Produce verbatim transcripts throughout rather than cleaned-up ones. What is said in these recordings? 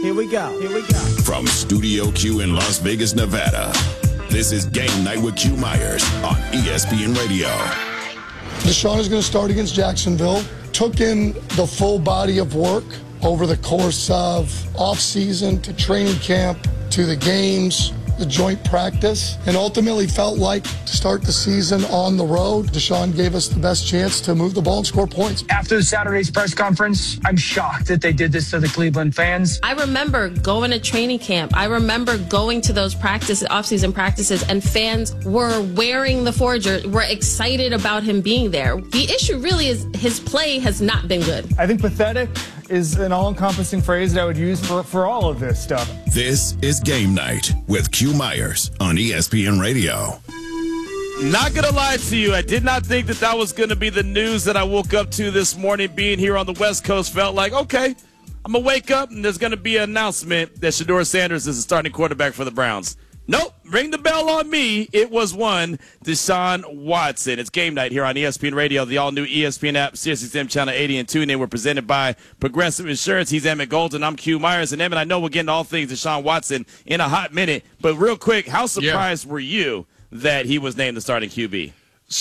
Here we go. Here we go. From Studio Q in Las Vegas, Nevada, this is Game Night with Q Myers on E S P N Radio. Deshaun is going to start against Jacksonville. Took in the full body of work over the course of offseason to training camp to the games, the joint practice, and ultimately felt like to start the season on the road, Deshaun gave us the best chance to move the ball and score points. After Saturday's press conference, I'm shocked that they did this to the Cleveland fans. I remember going to training camp. I remember going to those practices, off-season practices, and fans were wearing the Forger, were excited about him being there. The issue really is his play has not been good. I think pathetic is an all-encompassing phrase that I would use for, for all of this stuff. This is Game Night with Q Myers on E S P N Radio. Not going to lie to you, I did not think that that was going to be the news that I woke up to this morning. Being here on the West Coast felt like, okay, I'm going to wake up and there's going to be an announcement that Shedeur Sanders is the starting quarterback for the Browns. Nope, ring the bell on me. It was one Deshaun Watson. It's Game Night here on E S P N Radio, the all-new E S P N app, SiriusXM Channel eighty and TuneIn. We're presented by Progressive Insurance. He's Emmett Golden. I'm Q Myers. And Emmett, I know we'll get into all things Deshaun Watson in a hot minute, but real quick, how surprised yeah. were you that he was named the starting Q B?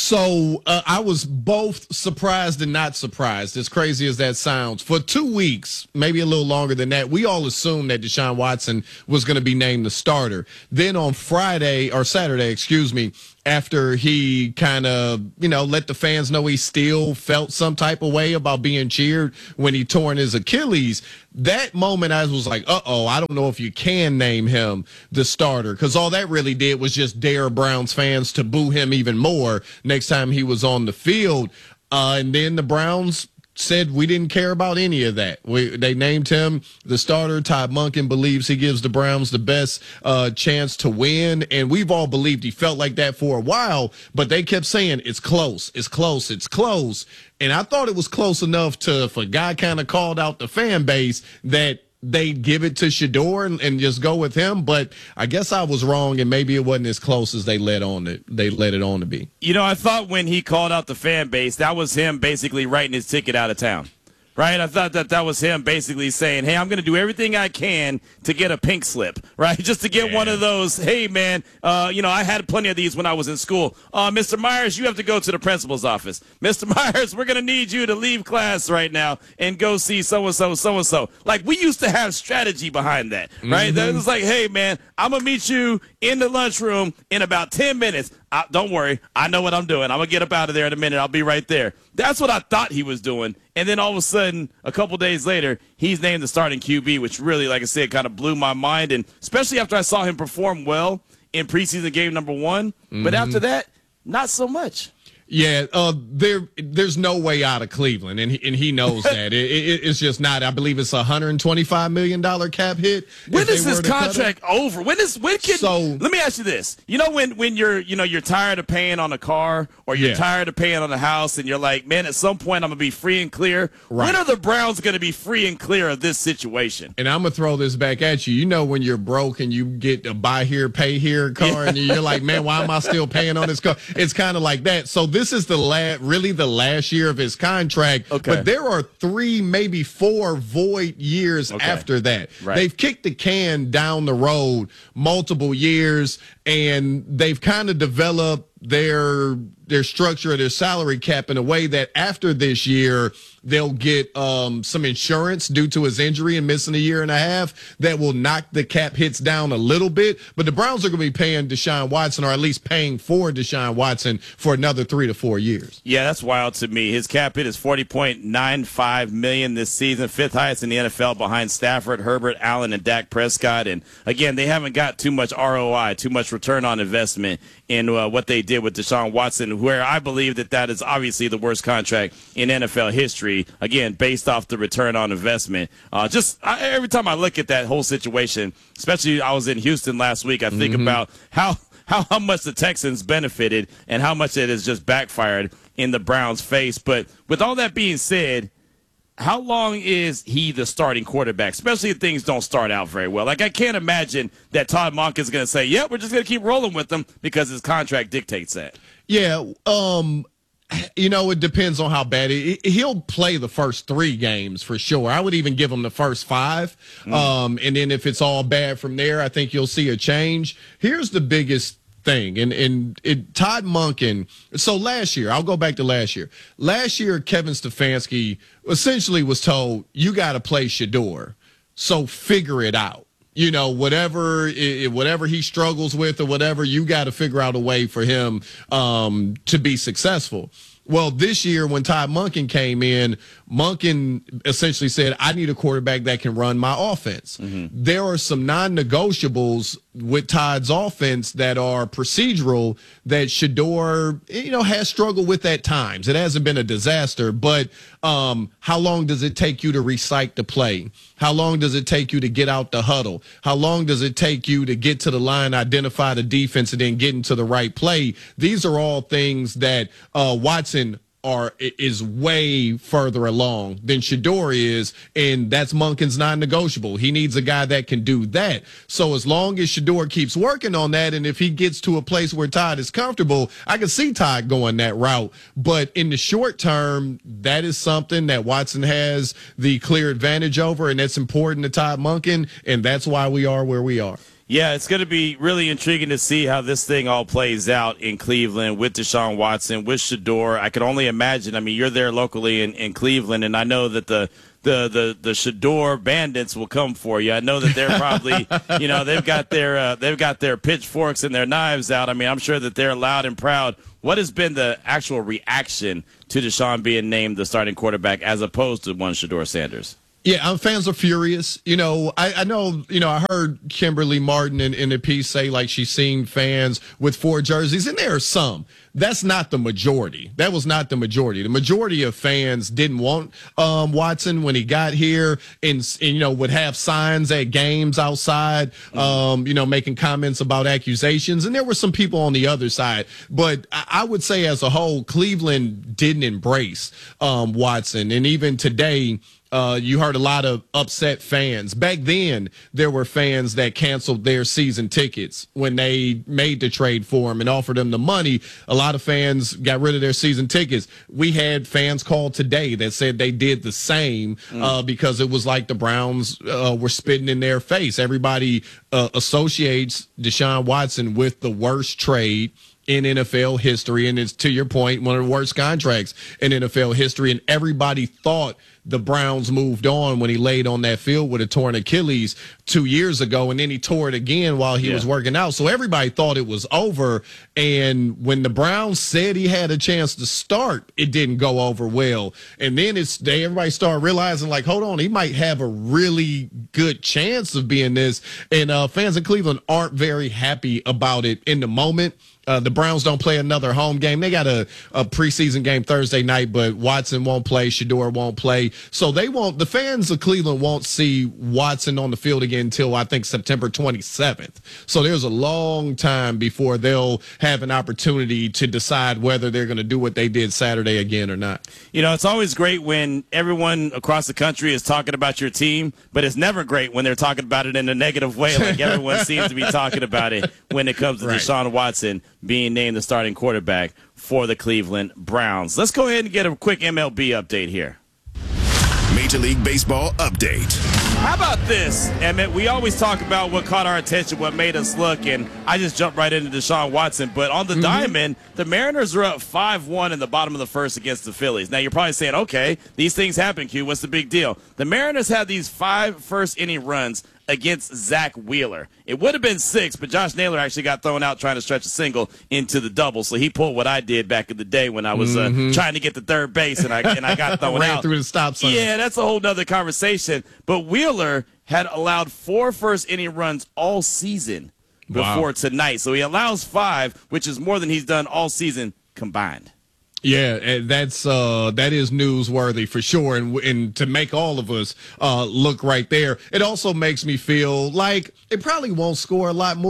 So uh, I was both surprised and not surprised, as crazy as that sounds. For two weeks, maybe a little longer than that, we all assumed that Deshaun Watson was going to be named the starter. Then on Friday, or Saturday, excuse me, after he kind of, you know, let the fans know he still felt some type of way about being cheered when he torn his Achilles, that moment I was like, uh-oh, I don't know if you can name him the starter, because all that really did was just dare Browns fans to boo him even more next time he was on the field. Uh, and then the Browns said we didn't care about any of that. We, they named him the starter. Todd Monken believes he gives the Browns the best uh, chance to win, and we've all believed he felt like that for a while, but they kept saying it's close, it's close, it's close. And I thought it was close enough to, if a guy kind of called out the fan base, that they'd give it to Shedeur and, and just go with him, but I guess I was wrong, and maybe it wasn't as close as they let on to, they let it on to be. You know, I thought when he called out the fan base, that was him basically writing his ticket out of town. Right? I thought that that was him basically saying, hey, I'm going to do everything I can to get a pink slip, right? Just to get yeah. one of those, hey, man, uh, you know, I had plenty of these when I was in school. Uh, Mister Myers, you have to go to the principal's office. Mister Myers, we're going to need you to leave class right now and go see so-and-so, so-and-so. Like, we used to have strategy behind that, right? Mm-hmm. That was like, hey, man, I'm going to meet you in the lunchroom in about ten minutes. I, don't worry. I know what I'm doing. I'm going to get up out of there in a minute. I'll be right there. That's what I thought he was doing. And then all of a sudden, a couple days later, he's named the starting Q B, which really, like I said, kind of blew my mind. And especially after I saw him perform well in preseason game number one. Mm-hmm. But after that, not so much. Yeah, uh, there, there's no way out of Cleveland, and he, and he knows that. It, it, it's just not. I believe it's a one hundred twenty-five million dollars cap hit. When is his contract over? When is when can? So, let me ask you this. You know, when when you're you know you're tired of paying on a car, or you're yeah. tired of paying on a house, and you're like, man, at some point I'm gonna be free and clear. Right. When are the Browns gonna be free and clear of this situation? And I'm gonna throw this back at you. You know, when you're broke and you get a buy here, pay here car, yeah. and you're like, man, why am I still paying on this car? It's kind of like that. So this is the last, really the last year of his contract. Okay. But there are three, maybe four void years okay. after that. Right. They've kicked the can down the road multiple years, and they've kind of developed their their structure of their salary cap in a way that after this year they'll get um, some insurance due to his injury and missing a year and a half that will knock the cap hits down a little bit. But the Browns are going to be paying Deshaun Watson, or at least paying for Deshaun Watson, for another three to four years. Yeah, that's wild to me. His cap hit is forty point nine five million dollars this season, fifth highest in the N F L behind Stafford, Herbert, Allen, and Dak Prescott. And again, they haven't got too much R O I, too much return on investment in uh, what they did with Deshaun Watson, where I believe that that is obviously the worst contract in N F L history, again, based off the return on investment. Uh, just I, every time I look at that whole situation, especially I was in Houston last week, I think mm-hmm. about how, how, how much the Texans benefited and how much it has just backfired in the Browns' face. But with all that being said, how long is he the starting quarterback, especially if things don't start out very well? Like, I can't imagine that Todd Monken is going to say, yeah, we're just going to keep rolling with him because his contract dictates that. Yeah, um, You know, it depends on how bad it, he'll play the first three games for sure. I would even give him the first five. Mm. Um, and then if it's all bad from there, I think you'll see a change. Here's the biggest thing. And, and it, Todd Monken. So last year, I'll go back to last year. Last year, Kevin Stefanski essentially was told, you got to play Shedeur. So figure it out. You know, whatever whatever he struggles with or whatever, you got to figure out a way for him um, to be successful. Well, this year when Todd Monken came in, Monken essentially said, I need a quarterback that can run my offense. Mm-hmm. There are some non-negotiables with Todd's offense that are procedural that Shedeur, you know, has struggled with at times. It hasn't been a disaster, but um, how long does it take you to recite the play? How long does it take you to get out the huddle? How long does it take you to get to the line, identify the defense, and then get into the right play? These are all things that uh, Watson are is way further along than Shedeur is, and that's Monken's non-negotiable. He needs a guy that can do that. So as long as Shedeur keeps working on that, and if he gets to a place where Todd is comfortable, I can see Todd going that route. But in the short term, that is something that Watson has the clear advantage over, and that's important to Todd Monken, and that's why we are where we are. Yeah, it's going to be really intriguing to see how this thing all plays out in Cleveland with Deshaun Watson, with Shedeur. I could only imagine. I mean, you're there locally in, in Cleveland, and I know that the the the the Shedeur bandits will come for you. I know that they're probably, you know, they've got their uh, they've got their pitchforks and their knives out. I mean, I'm sure that they're loud and proud. What has been the actual reaction to Deshaun being named the starting quarterback as opposed to one Shedeur Sanders? Yeah, um, fans are furious. You know, I, I know, you know, I heard Kimberly Martin in, in the piece say, like, she's seen fans with four jerseys, and there are some. That's not the majority. That was not the majority. The majority of fans didn't want um, Watson when he got here and, and, you know, would have signs at games outside, um, you know, making comments about accusations. And there were some people on the other side. But I, I would say as a whole, Cleveland didn't embrace um, Watson. And even today, Uh, you heard a lot of upset fans. Back then, there were fans that canceled their season tickets when they made the trade for him and offered him the money. A lot of fans got rid of their season tickets. We had fans call today that said they did the same mm. uh, because it was like the Browns uh, were spitting in their face. Everybody uh, associates Deshaun Watson with the worst trade in N F L history, and it's, to your point, one of the worst contracts in N F L history, and everybody thought the Browns moved on when he laid on that field with a torn Achilles two years ago, and then he tore it again while he yeah. was working out. So everybody thought it was over, and when the Browns said he had a chance to start, it didn't go over well. And then it's they everybody started realizing, like, hold on, he might have a really good chance of being this, and uh, fans in Cleveland aren't very happy about it in the moment. Uh, the Browns don't play another home game. They got a, a preseason game Thursday night, but Watson won't play. Shedeur won't play. So they won't. The fans of Cleveland won't see Watson on the field again until, I think, September twenty-seventh. So there's a long time before they'll have an opportunity to decide whether they're going to do what they did Saturday again or not. You know, it's always great when everyone across the country is talking about your team, but it's never great when they're talking about it in a negative way, like everyone seems to be talking about it when it comes to right. Deshaun Watson being named the starting quarterback for the Cleveland Browns. Let's go ahead and get a quick M L B update here. Major League Baseball update. How about this, Emmett? We always talk about what caught our attention, what made us look, and I just jumped right into Deshaun Watson. But on the mm-hmm. diamond, the Mariners are up five one in the bottom of the first against the Phillies. Now, you're probably saying, okay, these things happen, Q. What's the big deal? The Mariners had these five first-inning runs against Zach Wheeler. It would have been six, but Josh Naylor actually got thrown out trying to stretch a single into the double. So he pulled what I did back in the day when I was mm-hmm. uh, trying to get to third base and I and I got thrown Ran out. through the stop sign. Yeah, that's a whole nother conversation. But Wheeler had allowed four first inning runs all season before wow. tonight. So he allows five, which is more than he's done all season combined. Yeah, that's uh, that is newsworthy for sure, and and to make all of us uh, look right there. It also makes me feel like it probably won't score a lot more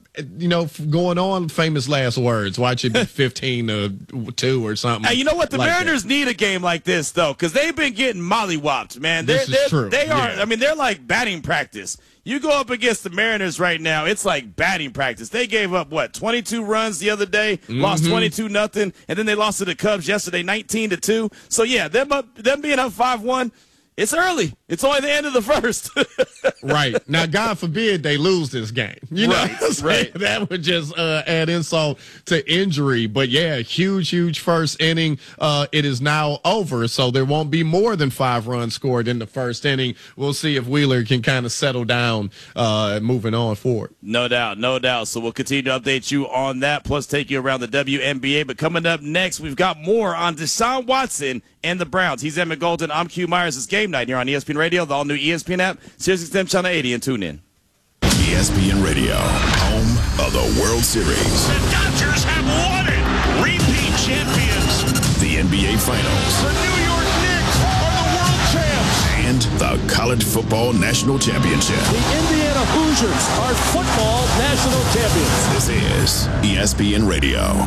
you know, going on famous last words. Watch it be fifteen to two or something. Hey, you know what? The like Mariners that. need a game like this, though, because they've been getting mollywopped, man. They're, This is they're, true. They are, Yeah. I mean, they're like batting practice. You go up against the Mariners right now, it's like batting practice. They gave up, what, twenty-two runs the other day, mm-hmm. lost twenty-two nothing, and then they lost to the Cubs yesterday nineteen to two. So, yeah, them, up, them being up five one, it's early. It's only the end of the first. Right. Now, God forbid they lose this game. You know right, what I'm saying? right. That would just uh, add insult to injury. But, yeah, huge, huge first inning. Uh, it is now over, so there won't be more than five runs scored in the first inning. We'll see if Wheeler can kind of settle down uh, moving on forward. No doubt, no doubt. So we'll continue to update you on that, plus take you around the W N B A. But coming up next, we've got more on Deshaun Watson and the Browns. He's Emmett Golden. I'm Q Myers. It's game night here on E S P N Radio, the all-new E S P N app, Sirius X M Channel eighty, and tune in. E S P N Radio, home of the World Series. The Dodgers have won it. Repeat champions. The N B A Finals. The New York Knicks are the world champs. And the College Football National Championship. The Indiana Hoosiers are football national champions. This is E S P N Radio.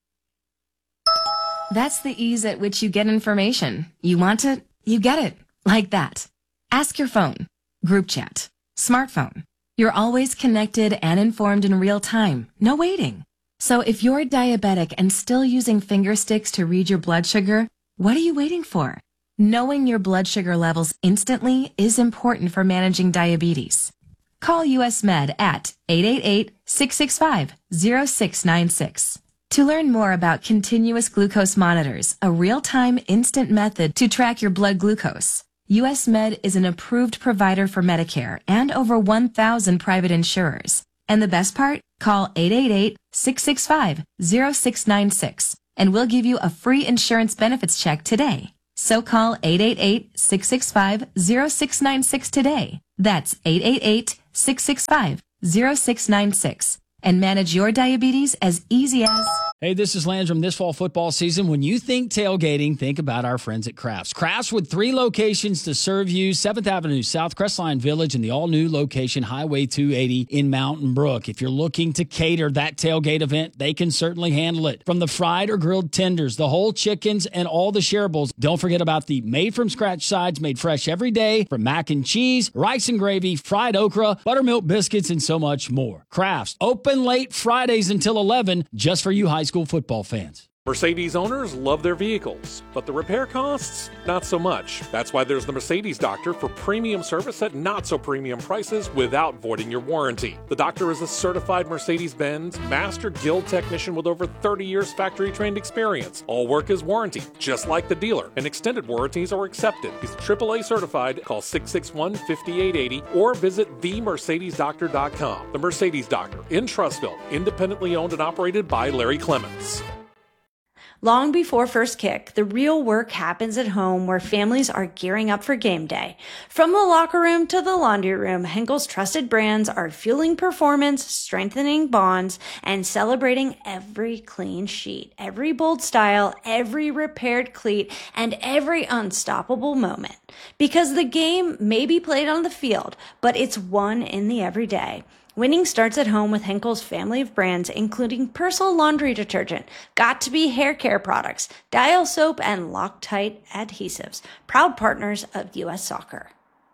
That's the ease at which you get information. You want it, you get it. Like that. Ask your phone. Group chat. Smartphone. You're always connected and informed in real time. No waiting. So if you're diabetic and still using finger sticks to read your blood sugar, what are you waiting for? Knowing your blood sugar levels instantly is important for managing diabetes. Call U S Med at eight eight eight, six six five, zero six nine six. To learn more about continuous glucose monitors, a real-time instant method to track your blood glucose, U S Med is an approved provider for Medicare and over one thousand private insurers. And the best part? Call eight eight eight, six six five, zero six nine six and we'll give you a free insurance benefits check today. So call eight eight eight, six six five, zero six nine six today. That's eight eight eight, six six five, zero six nine six. And manage your diabetes as easy as... Hey, this is Landrum. This fall football season, when you think tailgating, think about our friends at Crafts. Crafts with three locations to serve you, seventh Avenue South, Crestline Village, and the all-new location, Highway two eighty in Mountain Brook. If you're looking to cater that tailgate event, they can certainly handle it. From the fried or grilled tenders, the whole chickens, and all the shareables, don't forget about the made-from-scratch sides made fresh every day from mac and cheese, rice and gravy, fried okra, buttermilk biscuits, and so much more. Crafts, open late Fridays until eleven, just for you high school football fans. Mercedes owners love their vehicles, but the repair costs, not so much. That's why there's the Mercedes Doctor for premium service at not so premium prices without voiding your warranty. The Doctor is a certified Mercedes-Benz Master Guild technician with over thirty years factory trained experience. All work is warranted, just like the dealer, and extended warranties are accepted. He's triple A certified. Call six six one, five eight eight zero or visit the mercedes doctor dot com. The Mercedes Doctor in Trussville, independently owned and operated by Larry Clements. Long before first kick, the real work happens at home where families are gearing up for game day. From the locker room to the laundry room, Henkel's trusted brands are fueling performance, strengthening bonds, and celebrating every clean sheet, every bold style, every repaired cleat, and every unstoppable moment. Because the game may be played on the field, but it's won in the everyday. Winning starts at home with Henkel's family of brands, including Persil laundry detergent, Got2b hair care products, Dial soap, and Loctite adhesives. Proud partners of U S Soccer.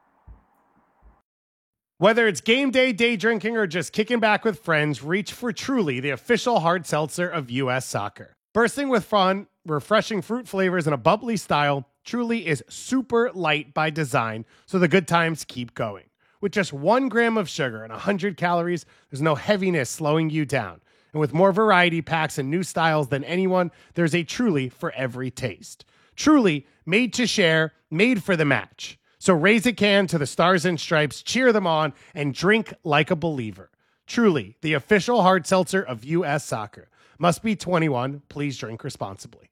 Whether it's game day, day drinking, or just kicking back with friends, reach for Truly, the official hard seltzer of U S Soccer. Bursting with fun, refreshing fruit flavors, and a bubbly style, Truly is super light by design, so the good times keep going. With just one gram of sugar and one hundred calories, there's no heaviness slowing you down. And with more variety packs and new styles than anyone, there's a Truly for every taste. Truly, made to share, made for the match. So raise a can to the Stars and Stripes, cheer them on, and drink like a believer. Truly, the official hard seltzer of U S Soccer. Must be twenty-one. Please drink responsibly.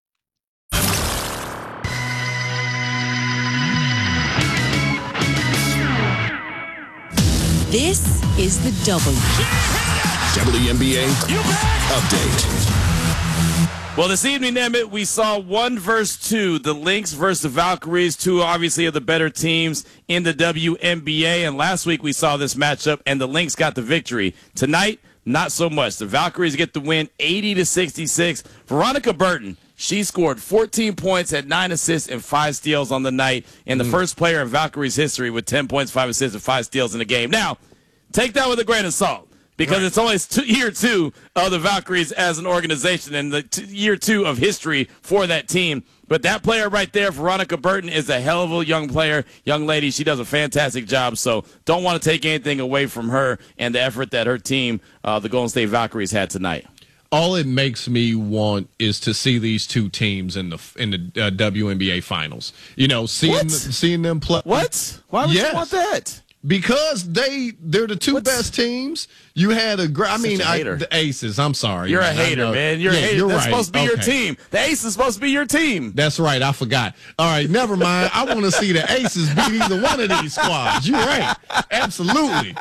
This is the W. W N B A update. Well, this evening, Emmett, we saw one versus two, the Lynx versus the Valkyries, two obviously of the better teams in the W N B A. And last week we saw this matchup, and the Lynx got the victory. Tonight, not so much. The Valkyries get the win eighty to sixty-six. Veronica Burton, she scored fourteen points, had nine assists, and five steals on the night, and the mm. first player in Valkyries history with ten points, five assists, and five steals in the game. Now, take that with a grain of salt, because right. it's only two, year two of the Valkyries as an organization and the t- year two of history for that team. But that player right there, Veronica Burton, is a hell of a young player, young lady. She does a fantastic job, so don't want to take anything away from her and the effort that her team, uh, the Golden State Valkyries, had tonight. All it makes me want is to see these two teams in the in the uh, W N B A Finals. You know, seeing them, seeing them play. What? Why would yes. you want that? Because they they're the two What's, best teams. You had a great. I mean, I, the Aces. I'm sorry, you're man. a hater, man. You're yeah, a hater. You're That's right. supposed to be okay. your team. The Aces is supposed to be your team. That's right. I forgot. All right, never mind. I want to see the Aces beat either one of these squads. You're right. Absolutely.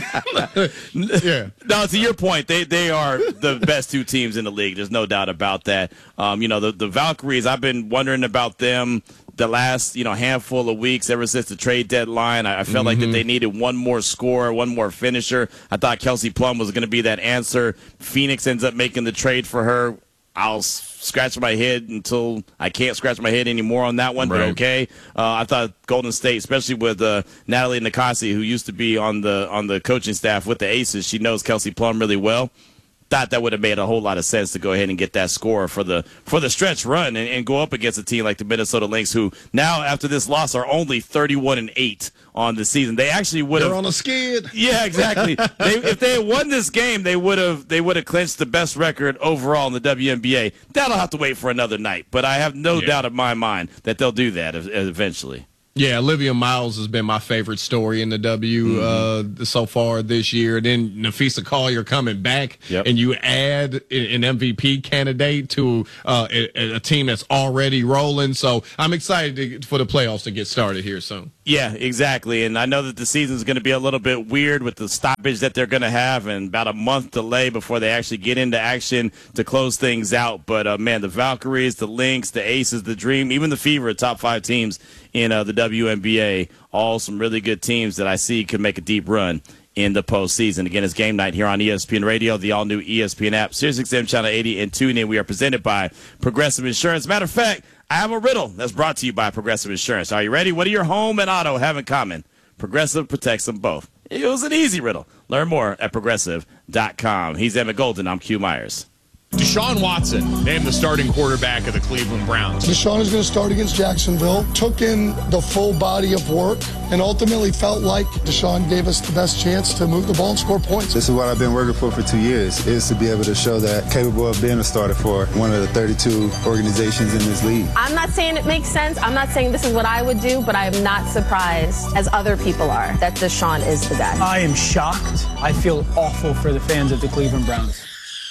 yeah. No, to your point, they they are the best two teams in the league. There's no doubt about that. Um, you know, the the Valkyries. I've been wondering about them the last, you know, handful of weeks ever since the trade deadline. I, I felt mm-hmm. like that they needed one more scorer, one more finisher. I thought Kelsey Plum was going to be that answer. Phoenix ends up making the trade for her. I'll s- scratch my head until I can't scratch my head anymore on that one, right. But okay. Uh, I thought Golden State, especially with uh, Natalie Nakasi, who used to be on the on the coaching staff with the Aces, she knows Kelsey Plum really well. Thought that would have made a whole lot of sense to go ahead and get that score for the for the stretch run and, and go up against a team like the Minnesota Lynx, who now after this loss are only thirty-one and eight on the season. They actually would have They're on a skid. Yeah, exactly. they, if they had won this game, they would have they would have clinched the best record overall in the W N B A. That'll have to wait for another night, but I have no yeah. doubt in my mind that they'll do that eventually. Yeah, Olivia Miles has been my favorite story in the W mm-hmm. uh, so far this year. Then Nafisa Collier coming back, yep. and you add an M V P candidate to uh, a, a team that's already rolling. So I'm excited to, for the playoffs to get started here soon. Yeah, exactly. And I know that the season is going to be a little bit weird with the stoppage that they're going to have and about a month delay before they actually get into action to close things out. But, uh, man, the Valkyries, the Lynx, the Aces, the Dream, even the Fever, top five teams in uh, the W N B A, all some really good teams that I see could make a deep run in the postseason. Again, it's game night here on E S P N Radio, the all-new E S P N app, SiriusXM Channel eighty, and tune in. We are presented by Progressive Insurance. Matter of fact, I have a riddle that's brought to you by Progressive Insurance. Are you ready? What do your home and auto have in common? Progressive protects them both. It was an easy riddle. Learn more at progressive dot com. He's Emmett Golden. I'm Q Myers. Deshaun Watson named the starting quarterback of the Cleveland Browns. Deshaun is going to start against Jacksonville. Took in the full body of work and ultimately felt like Deshaun gave us the best chance to move the ball and score points. This is what I've been working for for two years, is to be able to show that capable of being a starter for one of the thirty-two organizations in this league. I'm not saying it makes sense. I'm not saying this is what I would do, but I am not surprised, as other people are, that Deshaun is the guy. I am shocked. I feel awful for the fans of the Cleveland Browns.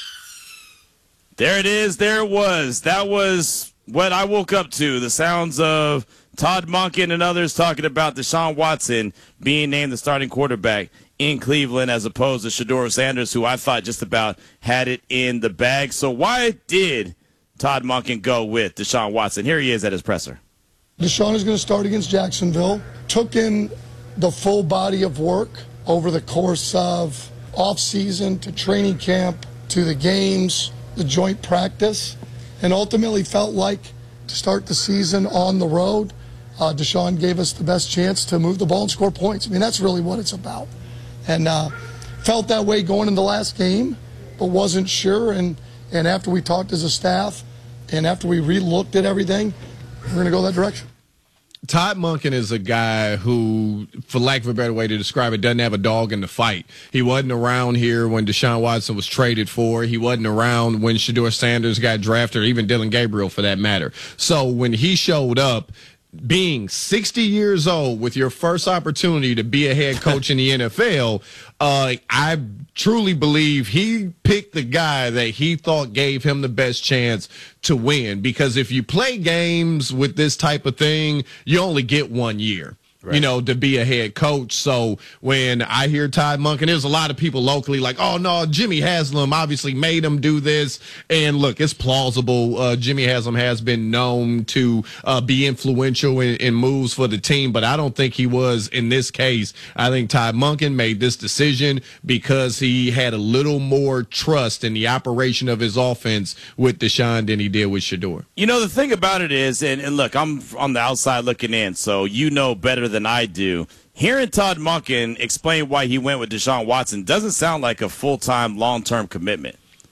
There it is. There it was. That was what I woke up to. The sounds of Todd Monken and others talking about Deshaun Watson being named the starting quarterback in Cleveland as opposed to Shedeur Sanders, who I thought just about had it in the bag. So why did Todd Monken go with Deshaun Watson? Here he is at his presser. Deshaun is going to start against Jacksonville. Took in the full body of work over the course of off-season to training camp to the games, the joint practice, and ultimately felt like to start the season on the road, uh, Deshaun gave us the best chance to move the ball and score points. I mean, that's really what it's about. And uh, felt that way going in the last game, but wasn't sure. And, and after we talked as a staff and after we re-looked at everything, we're going to go that direction. Todd Monken is a guy who, for lack of a better way to describe it, doesn't have a dog in the fight. He wasn't around here when Deshaun Watson was traded for. He wasn't around when Shedeur Sanders got drafted, or even Dylan Gabriel for that matter. So when he showed up, being sixty years old with your first opportunity to be a head coach in the N F L, uh, I truly believe he picked the guy that he thought gave him the best chance to win. Because if you play games with this type of thing, you only get one year. Right. You know, to be a head coach. So when I hear Todd Monken, there's a lot of people locally like, oh, no, Jimmy Haslam obviously made him do this. And look, it's plausible. Uh, Jimmy Haslam has been known to uh, be influential in, in moves for the team, but I don't think he was in this case. I think Todd Monken made this decision because he had a little more trust in the operation of his offense with Deshaun than he did with Shedeur. You know, the thing about it is, and, and look, I'm on the outside looking in, so you know better than I do. Hearing Todd Monken explain why he went with Deshaun Watson doesn't sound like a full-time, long-term commitment.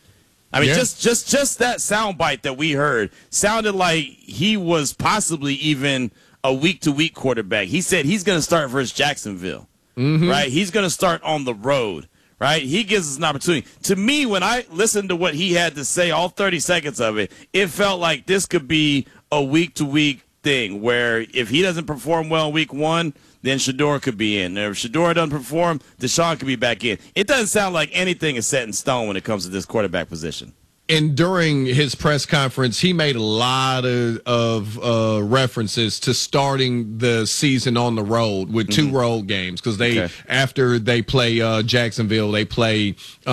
I mean, yeah. just just just that soundbite that we heard sounded like he was possibly even a week-to-week quarterback. He said he's going to start versus Jacksonville, mm-hmm. right? He's going to start on the road, right? He gives us an opportunity. To me, when I listened to what he had to say, all thirty seconds of it, it felt like this could be a week-to-week thing where if he doesn't perform well in week one, then Shedeur could be in. If Shedeur doesn't perform, Deshaun could be back in. It doesn't sound like anything is set in stone when it comes to this quarterback position. And during his press conference, he made a lot of, of uh, references to starting the season on the road with two mm-hmm. road games because they okay. after they play uh, Jacksonville, they play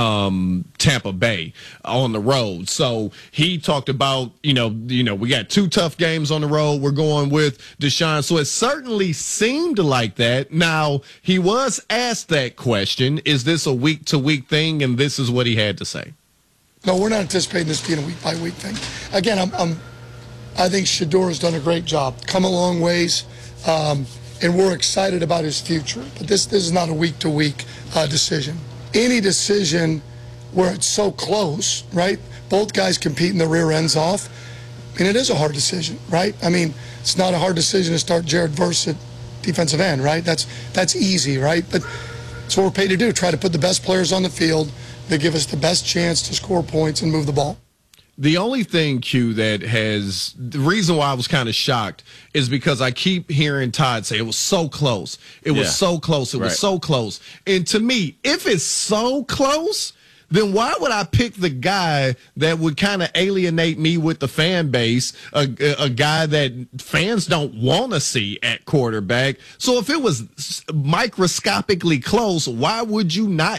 um, Tampa Bay on the road. So he talked about you know you know we got two tough games on the road. We're going with Deshaun, so it certainly seemed like that. Now he was asked that question: is this a week to week thing? And this is what he had to say. No, we're not anticipating this being a week-by-week thing. Again, I'm, I'm, I think Shedeur has done a great job, come a long ways, um, and we're excited about his future. But this, this is not a week-to-week uh, decision. Any decision where it's so close, right? Both guys competing their rear ends off. I mean, it is a hard decision, right? I mean, it's not a hard decision to start Jared Verse at defensive end, right? That's that's easy, right? But it's what we're paid to do, try to put the best players on the field that give us the best chance to score points and move the ball. The only thing, Q, that has the reason why I was kind of shocked is because I keep hearing Todd say it was so close. It was yeah. so close. It right. was so close. And to me, if it's so close, then why would I pick the guy that would kind of alienate me with the fan base, a, a guy that fans don't want to see at quarterback? So if it was microscopically close, why would you not